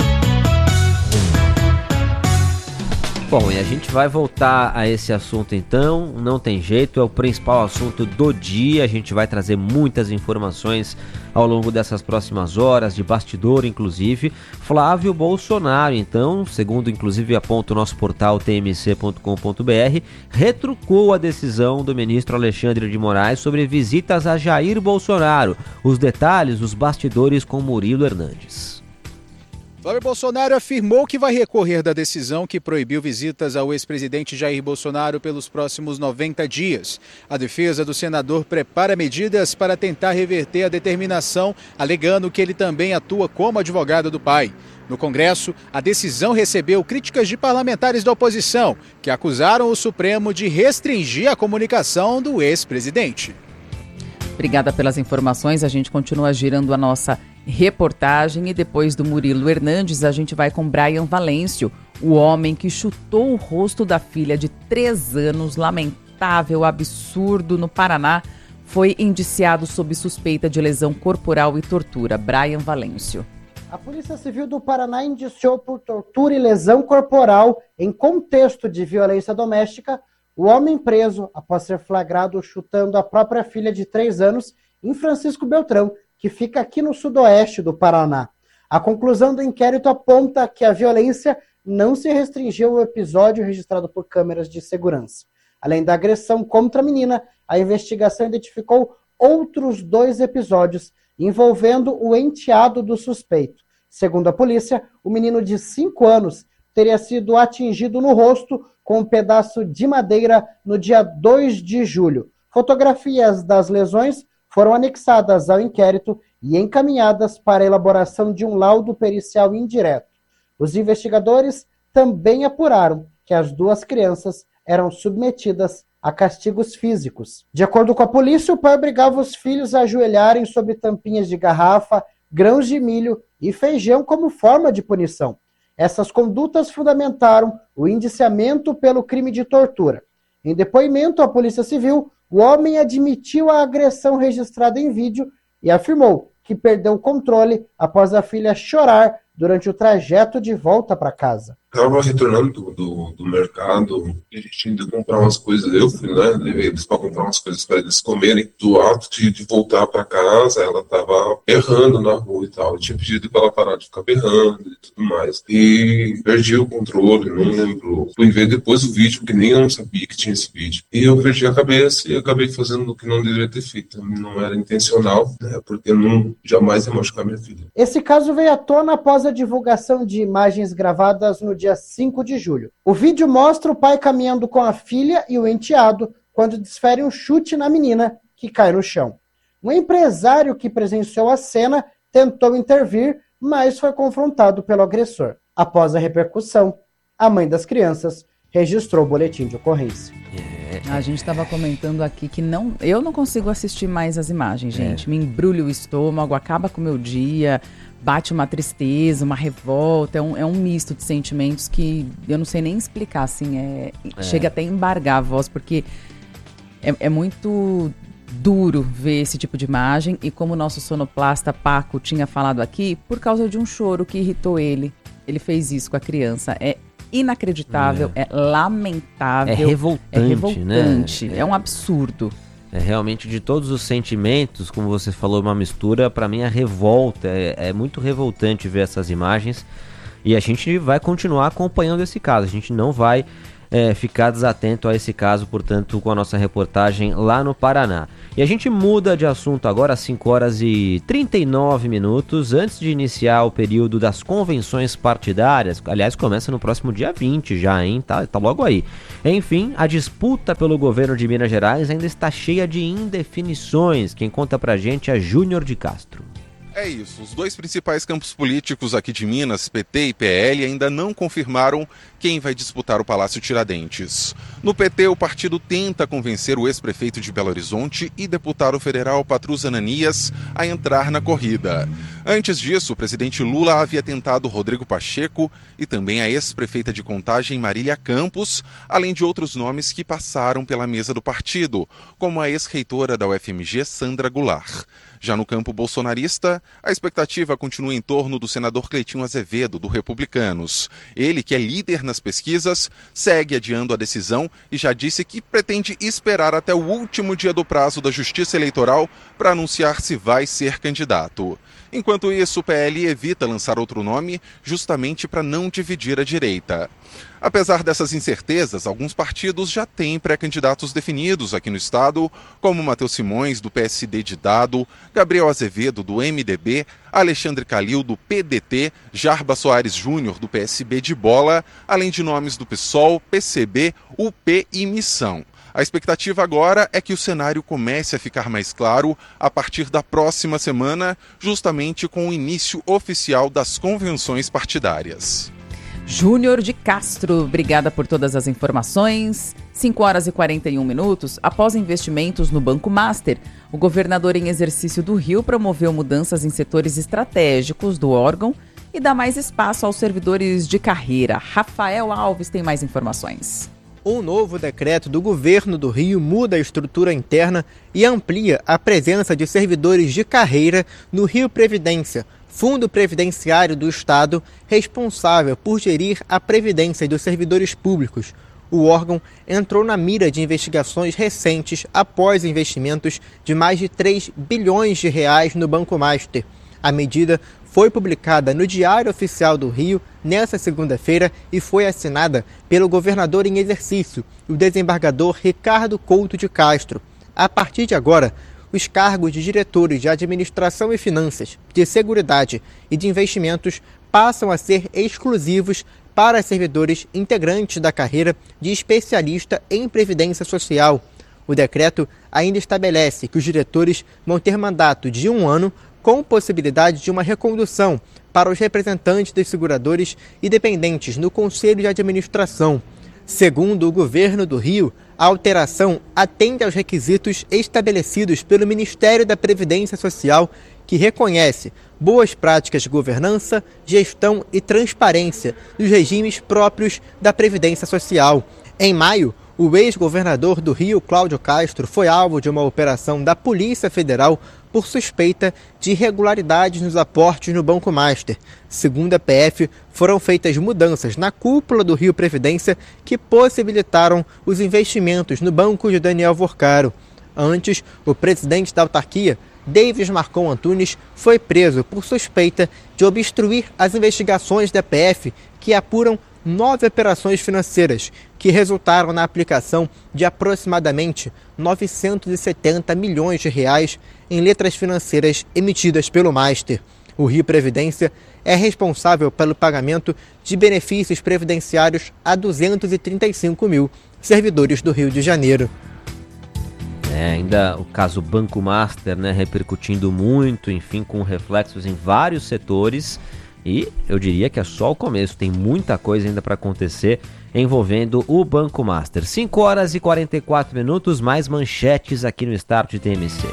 Speaker 2: Bom, e a gente vai voltar a esse assunto então, não tem jeito, é o principal assunto do dia, a gente vai trazer muitas informações ao longo dessas próximas horas, de bastidor inclusive. Flávio Bolsonaro, então, segundo inclusive aponta o nosso portal tmc.com.br, retrucou a decisão do ministro Alexandre de Moraes sobre visitas a Jair Bolsonaro. Os detalhes, os bastidores com Murilo Hernandes.
Speaker 4: Flávio Bolsonaro afirmou que vai recorrer da decisão que proibiu visitas ao ex-presidente Jair Bolsonaro pelos próximos 90 dias. A defesa do senador prepara medidas para tentar reverter a determinação, alegando que ele também atua como advogado do pai. No Congresso, a decisão recebeu críticas de parlamentares da oposição, que acusaram o Supremo de restringir a comunicação do ex-presidente.
Speaker 1: Obrigada pelas informações, a gente continua girando a nossa reportagem e depois do Murilo Hernandes a gente vai com Brian Valêncio, o homem que chutou o rosto da filha de 3 anos, lamentável absurdo no Paraná, foi indiciado sob suspeita de lesão corporal e tortura. Brian Valêncio.
Speaker 5: A Polícia Civil do Paraná indiciou por tortura e lesão corporal em contexto de violência doméstica o homem preso após ser flagrado chutando a própria filha de 3 anos em Francisco Beltrão, que fica aqui no sudoeste do Paraná. A conclusão do inquérito aponta que a violência não se restringiu ao episódio registrado por câmeras de segurança. Além da agressão contra a menina, a investigação identificou outros 2 episódios envolvendo o enteado do suspeito. Segundo a polícia, o menino de 5 anos teria sido atingido no rosto com um pedaço de madeira no dia 2 de julho. Fotografias das lesões foram anexadas ao inquérito e encaminhadas para a elaboração de um laudo pericial indireto. Os investigadores também apuraram que as duas crianças eram submetidas a castigos físicos. De acordo com a polícia, o pai obrigava os filhos a ajoelharem sobre tampinhas de garrafa, grãos de milho e feijão como forma de punição. Essas condutas fundamentaram o indiciamento pelo crime de tortura. Em depoimento à Polícia Civil, o homem admitiu a agressão registrada em vídeo e afirmou que perdeu o controle após a filha chorar durante o trajeto de volta para casa.
Speaker 15: Estava retornando do mercado, a gente indo comprar umas coisas, eu fui, né, levei eles para comprar umas coisas para eles comerem. Do ato de voltar para casa, ela estava berrando na rua e tal. Eu tinha pedido para ela parar de ficar berrando e tudo mais. E perdi o controle, não lembro. Fui ver depois o vídeo, porque nem eu não sabia que tinha esse vídeo. E eu perdi a cabeça e acabei fazendo o que não deveria ter feito. Não era intencional, né, porque eu jamais ia machucar minha filha.
Speaker 5: Esse caso veio à tona após a divulgação de imagens gravadas no dia 5 de julho. O vídeo mostra o pai caminhando com a filha e o enteado quando desfere um chute na menina, que cai no chão. Um empresário que presenciou a cena tentou intervir, mas foi confrontado pelo agressor. Após a repercussão, a mãe das crianças registrou o boletim de ocorrência.
Speaker 1: A gente estava comentando aqui que eu não consigo assistir mais as imagens, gente. Me embrulha o estômago, acaba com o meu dia, bate uma tristeza, uma revolta. É um misto de sentimentos que eu não sei nem explicar, assim. Chega até a embargar a voz, porque é muito duro ver esse tipo de imagem. E como o nosso sonoplasta Paco tinha falado aqui, por causa de um choro que irritou ele. Ele fez isso com a criança. É inacreditável, é lamentável.
Speaker 2: É revoltante,
Speaker 1: né? É um absurdo.
Speaker 2: É realmente, de todos os sentimentos, como você falou, uma mistura. Para mim, a revolta, é muito revoltante ver essas imagens. E a gente vai continuar acompanhando esse caso. A gente não vai ficar desatento a esse caso, portanto, com a nossa reportagem lá no Paraná. E a gente muda de assunto agora às 5 horas e 39 minutos, antes de iniciar o período das convenções partidárias. Aliás, começa no próximo dia 20 já, hein? Tá logo aí. Enfim, a disputa pelo governo de Minas Gerais ainda está cheia de indefinições. Quem conta pra gente é Júnior de Castro.
Speaker 16: É isso, os dois principais campos políticos aqui de Minas, PT e PL, ainda não confirmaram quem vai disputar o Palácio Tiradentes. No PT, o partido tenta convencer o ex-prefeito de Belo Horizonte e deputado federal Patrus Ananias a entrar na corrida. Antes disso, o presidente Lula havia tentado Rodrigo Pacheco e também a ex-prefeita de Contagem Marília Campos, além de outros nomes que passaram pela mesa do partido, como a ex-reitora da UFMG, Sandra Goulart. Já no campo bolsonarista, a expectativa continua em torno do senador Cleitinho Azevedo, do Republicanos. Ele, que é líder nas pesquisas, segue adiando a decisão e já disse que pretende esperar até o último dia do prazo da Justiça Eleitoral para anunciar se vai ser candidato. Enquanto isso, o PL evita lançar outro nome justamente para não dividir a direita. Apesar dessas incertezas, alguns partidos já têm pré-candidatos definidos aqui no estado, como Matheus Simões, do PSD de Dado, Gabriel Azevedo, do MDB, Alexandre Calil, do PDT, Jarba Soares Júnior, do PSB de Bola, além de nomes do PSOL, PCB, UP e Missão. A expectativa agora é que o cenário comece a ficar mais claro a partir da próxima semana, justamente com o início oficial das convenções partidárias.
Speaker 1: Júnior de Castro, obrigada por todas as informações. 5 horas e 41 minutos. Após investimentos no Banco Master, o governador em exercício do Rio promoveu mudanças em setores estratégicos do órgão e dá mais espaço aos servidores de carreira. Rafael Alves tem mais informações.
Speaker 17: Um novo decreto do governo do Rio muda a estrutura interna e amplia a presença de servidores de carreira no Rio Previdência, Fundo Previdenciário do Estado, responsável por gerir a previdência dos servidores públicos. O órgão entrou na mira de investigações recentes após investimentos de mais de 3 bilhões de reais no Banco Master. A medida foi publicada no Diário Oficial do Rio nesta segunda-feira e foi assinada pelo governador em exercício, o desembargador Ricardo Couto de Castro. A partir de agora, os cargos de diretores de administração e finanças, de seguridade e de investimentos passam a ser exclusivos para servidores integrantes da carreira de especialista em previdência social. O decreto ainda estabelece que os diretores vão ter mandato de 1 ano, com possibilidade de uma recondução para os representantes dos seguradores e dependentes no Conselho de Administração. Segundo o governo do Rio, a alteração atende aos requisitos estabelecidos pelo Ministério da Previdência Social, que reconhece boas práticas de governança, gestão e transparência dos regimes próprios da Previdência Social. Em maio, o ex-governador do Rio, Cláudio Castro, foi alvo de uma operação da Polícia Federal por suspeita de irregularidades nos aportes no Banco Master. Segundo a PF, foram feitas mudanças na cúpula do Rio Previdência que possibilitaram os investimentos no banco de Daniel Vorcaro. Antes, o presidente da autarquia, Davis Marcon Antunes, foi preso por suspeita de obstruir as investigações da PF que apuram 9 operações financeiras que resultaram na aplicação de aproximadamente 970 milhões de reais em letras financeiras emitidas pelo Master. O Rio Previdência é responsável pelo pagamento de benefícios previdenciários a 235 mil servidores do Rio de Janeiro.
Speaker 2: Ainda o caso Banco Master, repercutindo muito, enfim, com reflexos em vários setores. E eu diria que é só o começo, tem muita coisa ainda para acontecer envolvendo o Banco Master. 5 horas e 44 minutos, mais manchetes aqui no Start TMC.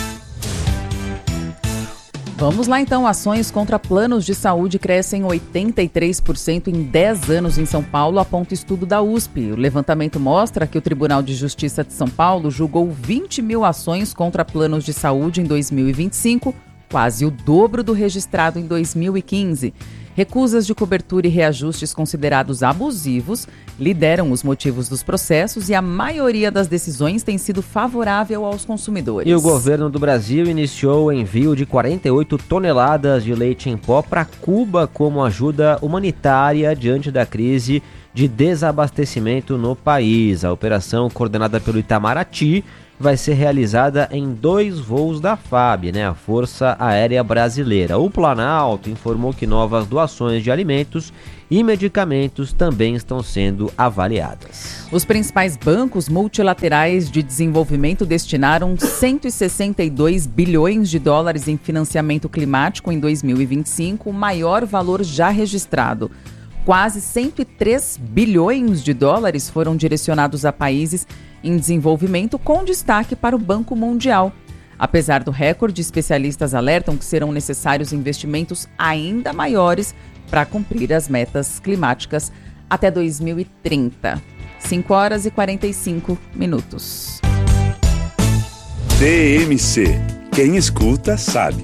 Speaker 1: Vamos lá então, ações contra planos de saúde crescem 83% em 10 anos em São Paulo, aponta estudo da USP. O levantamento mostra que o Tribunal de Justiça de São Paulo julgou 20 mil ações contra planos de saúde em 2025, quase o dobro do registrado em 2015. Recusas de cobertura e reajustes considerados abusivos lideram os motivos dos processos e a maioria das decisões tem sido favorável aos consumidores.
Speaker 2: E o governo do Brasil iniciou o envio de 48 toneladas de leite em pó para Cuba como ajuda humanitária diante da crise de desabastecimento no país. A operação, coordenada pelo Itamaraty, vai ser realizada em 2 voos da FAB, a Força Aérea Brasileira. O Planalto informou que novas doações de alimentos e medicamentos também estão sendo avaliadas.
Speaker 1: Os principais bancos multilaterais de desenvolvimento destinaram 162 bilhões de dólares em financiamento climático em 2025, o maior valor já registrado. Quase 103 bilhões de dólares foram direcionados a países em desenvolvimento, com destaque para o Banco Mundial. Apesar do recorde, especialistas alertam que serão necessários investimentos ainda maiores para cumprir as metas climáticas até 2030. 5 horas e 45 minutos.
Speaker 13: TMC. Quem escuta, sabe.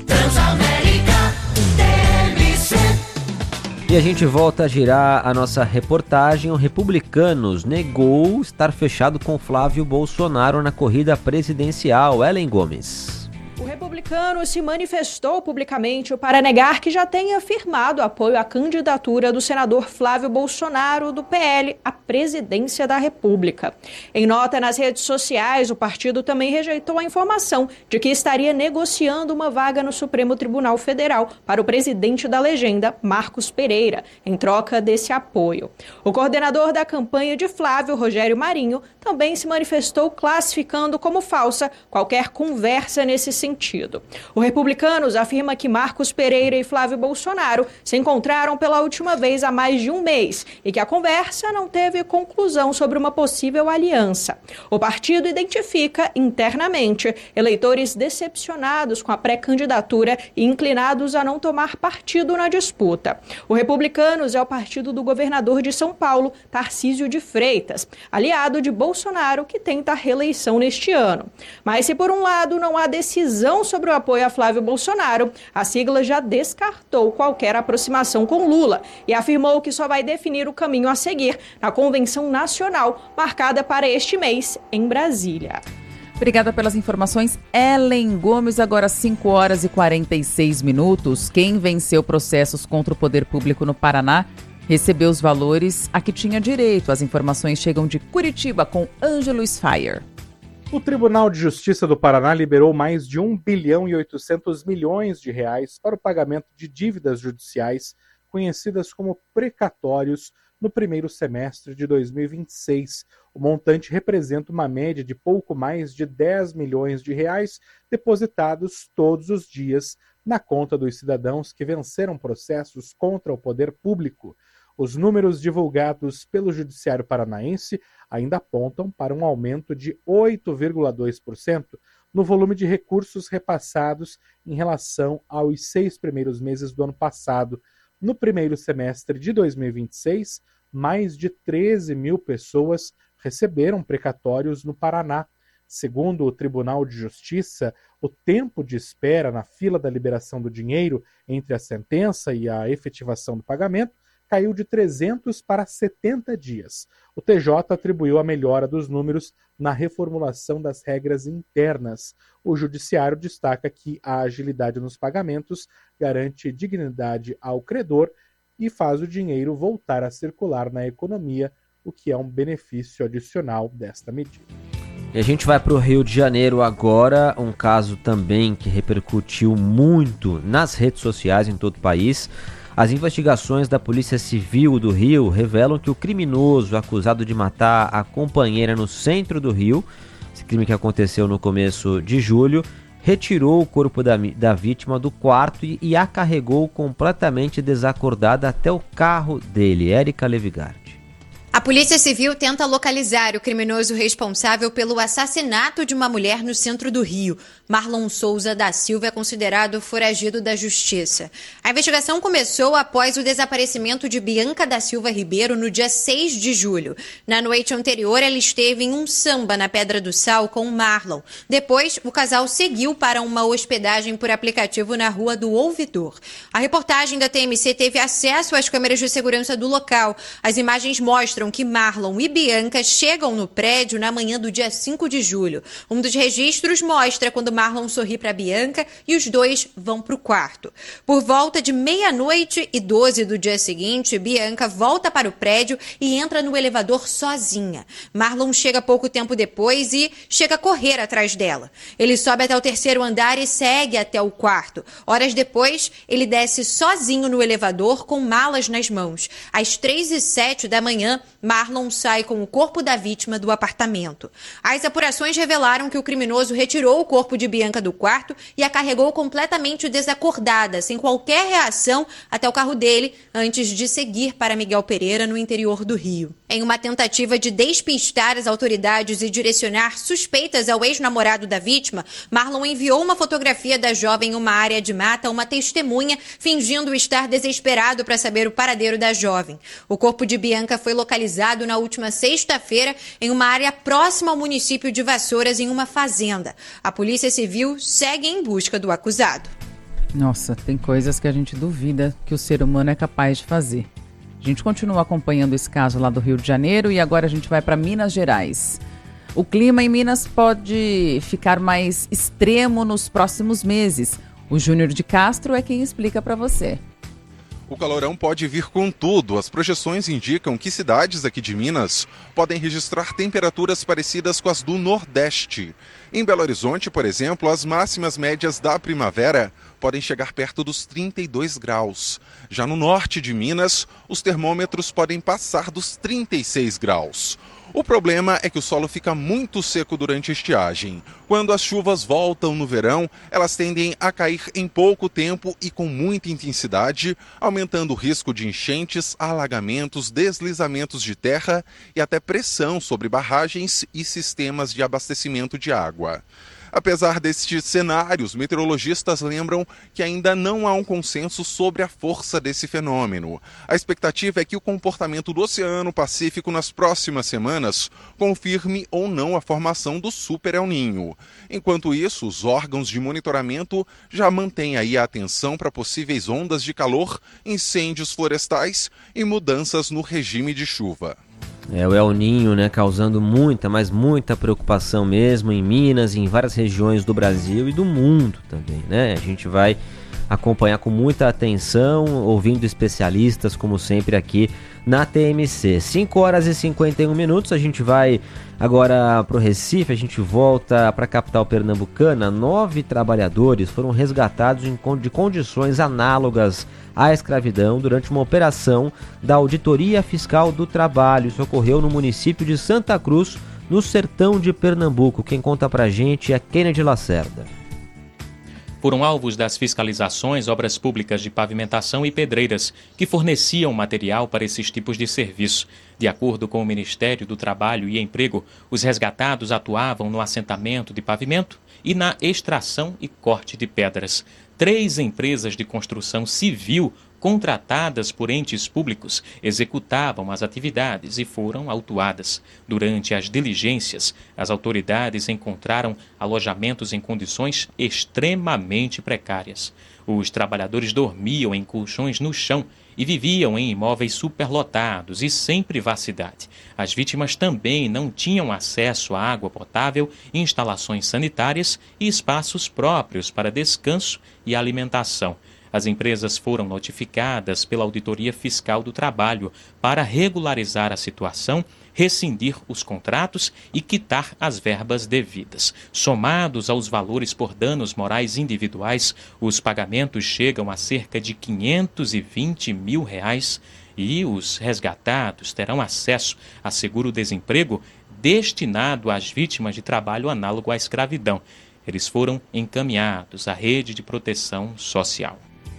Speaker 2: E a gente volta a girar a nossa reportagem. O Republicanos negou estar fechado com Flávio Bolsonaro na corrida presidencial. Ellen Gomes.
Speaker 18: O Republicano se manifestou publicamente para negar que já tenha firmado apoio à candidatura do senador Flávio Bolsonaro, do PL, à presidência da República. Em nota nas redes sociais, o partido também rejeitou a informação de que estaria negociando uma vaga no Supremo Tribunal Federal para o presidente da legenda, Marcos Pereira, em troca desse apoio. O coordenador da campanha de Flávio, Rogério Marinho, também se manifestou classificando como falsa qualquer conversa nesse sentido. O Republicanos afirma que Marcos Pereira e Flávio Bolsonaro se encontraram pela última vez há mais de um mês e que a conversa não teve conclusão sobre uma possível aliança. O partido identifica internamente eleitores decepcionados com a pré-candidatura e inclinados a não tomar partido na disputa. O Republicanos é o partido do governador de São Paulo, Tarcísio de Freitas, aliado de Bolsonaro, que tenta a reeleição neste ano. Mas se por um lado não há decisão sobre o apoio a Flávio Bolsonaro, a sigla já descartou qualquer aproximação com Lula e afirmou que só vai definir o caminho a seguir na convenção nacional marcada para este mês em Brasília.
Speaker 1: Obrigada pelas informações, Ellen Gomes. Agora 5 horas e 46 minutos. Quem venceu processos contra o poder público no Paraná recebeu os valores a que tinha direito. As informações chegam de Curitiba com Ângelo Sfire.
Speaker 19: O Tribunal de Justiça do Paraná liberou mais de 1 bilhão e 800 milhões de reais para o pagamento de dívidas judiciais, conhecidas como precatórios, no primeiro semestre de 2026. O montante representa uma média de pouco mais de 10 milhões de reais depositados todos os dias na conta dos cidadãos que venceram processos contra o poder público. Os números divulgados pelo Judiciário Paranaense ainda apontam para um aumento de 8,2% no volume de recursos repassados em relação aos 6 primeiros meses do ano passado. No primeiro semestre de 2026, mais de 13 mil pessoas receberam precatórios no Paraná. Segundo o Tribunal de Justiça, o tempo de espera na fila da liberação do dinheiro entre a sentença e a efetivação do pagamento caiu de 300 para 70 dias. O TJ atribuiu a melhora dos números na reformulação das regras internas. O Judiciário destaca que a agilidade nos pagamentos garante dignidade ao credor e faz o dinheiro voltar a circular na economia, o que é um benefício adicional desta medida.
Speaker 2: E a gente vai para o Rio de Janeiro agora, um caso também que repercutiu muito nas redes sociais em todo o país. As investigações da Polícia Civil do Rio revelam que o criminoso acusado de matar a companheira no centro do Rio, esse crime que aconteceu no começo de julho, retirou o corpo da vítima do quarto e a carregou completamente desacordada até o carro dele. Érica Levigardi.
Speaker 7: A Polícia Civil tenta localizar o criminoso responsável pelo assassinato de uma mulher no centro do Rio. Marlon Souza da Silva é considerado foragido da Justiça. A investigação começou após o desaparecimento de Bianca da Silva Ribeiro no dia 6 de julho. Na noite anterior, ela esteve em um samba na Pedra do Sal com Marlon. Depois, o casal seguiu para uma hospedagem por aplicativo na Rua do Ouvidor. A reportagem da TMC teve acesso às câmeras de segurança do local. As imagens mostram que Marlon e Bianca chegam no prédio na manhã do dia 5 de julho. Um dos registros mostra quando Marlon sorri para Bianca e os dois vão para o quarto. Por volta de 00:12 do dia seguinte, Bianca volta para o prédio e entra no elevador sozinha. Marlon chega pouco tempo depois e chega a correr atrás dela. Ele sobe até o 3º andar e segue até o quarto. Horas depois, ele desce sozinho no elevador com malas nas mãos. Às 3:07 da manhã, Marlon sai com o corpo da vítima do apartamento. As apurações revelaram que o criminoso retirou o corpo de Bianca do quarto e a carregou completamente desacordada, sem qualquer reação, até o carro dele, antes de seguir para Miguel Pereira, no interior do Rio. Em uma tentativa de despistar as autoridades e direcionar suspeitas ao ex-namorado da vítima, Marlon enviou uma fotografia da jovem em uma área de mata a uma testemunha, fingindo estar desesperado para saber o paradeiro da jovem. O corpo de Bianca foi localizado na última sexta-feira em uma área próxima ao município de Vassouras, em uma fazenda. A Polícia Civil segue em busca do acusado.
Speaker 1: Nossa, tem coisas que a gente duvida que o ser humano é capaz de fazer. A gente continua acompanhando esse caso lá do Rio de Janeiro e agora a gente vai para Minas Gerais. O clima em Minas pode ficar mais extremo nos próximos meses. O Júnior de Castro é quem explica para você.
Speaker 16: O calorão pode vir com tudo. As projeções indicam que cidades aqui de Minas podem registrar temperaturas parecidas com as do Nordeste. Em Belo Horizonte, por exemplo, as máximas médias da primavera podem chegar perto dos 32 graus. Já no norte de Minas, os termômetros podem passar dos 36 graus. O problema é que o solo fica muito seco durante a estiagem. Quando as chuvas voltam no verão, elas tendem a cair em pouco tempo e com muita intensidade, aumentando o risco de enchentes, alagamentos, deslizamentos de terra e até pressão sobre barragens e sistemas de abastecimento de água. Apesar destes cenários, meteorologistas lembram que ainda não há um consenso sobre a força desse fenômeno. A expectativa é que o comportamento do Oceano Pacífico nas próximas semanas confirme ou não a formação do Super El Niño. Enquanto isso, os órgãos de monitoramento já mantêm aí a atenção para possíveis ondas de calor, incêndios florestais e mudanças no regime de chuva.
Speaker 2: É o El Niño, né, causando muita preocupação mesmo em Minas e em várias regiões do Brasil e do mundo também, né? A gente vai acompanhar com muita atenção, ouvindo especialistas, como sempre aqui na TMC. 5 horas e 51 minutos, a gente vai agora para o Recife, a gente volta para a capital pernambucana. 9 trabalhadores foram resgatados de condições análogas à escravidão durante uma operação da Auditoria Fiscal do Trabalho. Isso ocorreu no município de Santa Cruz, no sertão de Pernambuco. Quem conta pra gente é Kennedy Lacerda.
Speaker 9: Foram alvos das fiscalizações obras públicas de pavimentação e pedreiras, que forneciam material para esses tipos de serviço. De acordo com o Ministério do Trabalho e Emprego, os resgatados atuavam no assentamento de pavimento e na extração e corte de pedras. 3 empresas de construção civil contratadas por entes públicos executavam as atividades e foram autuadas. Durante as diligências, as autoridades encontraram alojamentos em condições extremamente precárias. Os trabalhadores dormiam em colchões no chão e viviam em imóveis superlotados e sem privacidade. As vítimas também não tinham acesso a água potável, instalações sanitárias e espaços próprios para descanso e alimentação. As empresas foram notificadas pela Auditoria Fiscal do Trabalho para regularizar a situação, rescindir os contratos e quitar as verbas devidas. Somados aos valores por danos morais individuais, os pagamentos chegam a cerca de R$520 mil e os resgatados terão acesso a seguro-desemprego destinado às vítimas de trabalho análogo à escravidão. Eles foram encaminhados à rede de proteção social.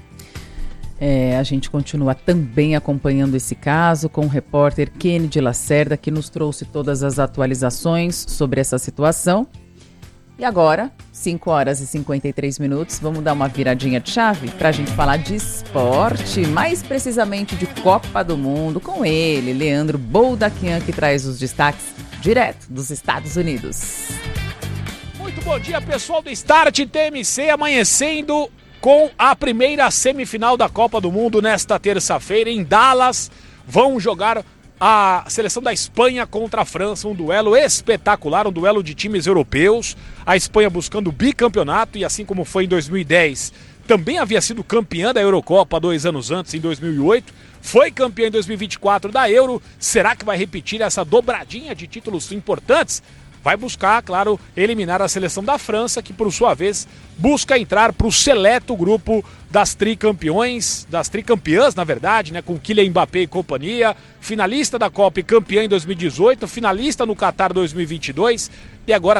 Speaker 1: A gente continua também acompanhando esse caso com o repórter Kennedy Lacerda, que nos trouxe todas as atualizações sobre essa situação. E agora, 5 horas e 53 minutos, vamos dar uma viradinha de chave para a gente falar de esporte, mais precisamente de Copa do Mundo, com ele, Leandro Boldaquian, que traz os destaques direto dos Estados Unidos.
Speaker 20: Muito bom dia, pessoal do Start TMC, amanhecendo com a primeira semifinal da Copa do Mundo nesta terça-feira em Dallas. Vão jogar a seleção da Espanha contra a França, um duelo espetacular, um duelo de times europeus. A Espanha buscando o bicampeonato e, assim como foi em 2010, também havia sido campeã da Eurocopa 2 anos antes, em 2008. Foi campeã em 2024 da Euro. Será que vai repetir essa dobradinha de títulos importantes? Vai buscar, claro, eliminar a seleção da França, que por sua vez busca entrar para o seleto grupo das tricampeãs, na verdade, né, com Kylian Mbappé e companhia, finalista da Copa e campeã em 2018, finalista no Qatar 2022 e agora